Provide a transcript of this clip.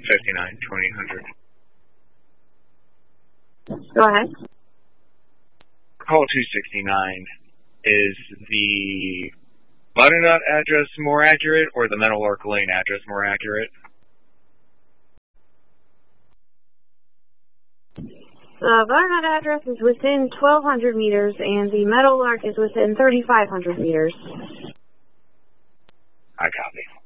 59-2800. Go ahead. Call 269. Is the Butternut address more accurate or the Meadowlark Lane address more accurate? The Butternut address is within 1,200 meters, and the Meadowlark is within 3,500 meters. I copy.